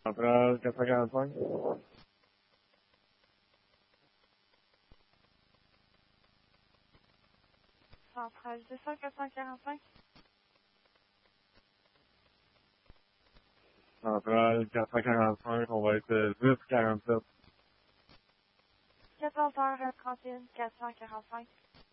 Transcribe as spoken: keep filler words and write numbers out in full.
Centrale quatre cent quarante-cinq. Centrale deux cents quatre cent quarante-cinq. Centrale quatre cent quarante-cinq, on va être dix quarante-sept. quatorze heures trente et un, quatre cent quarante-cinq.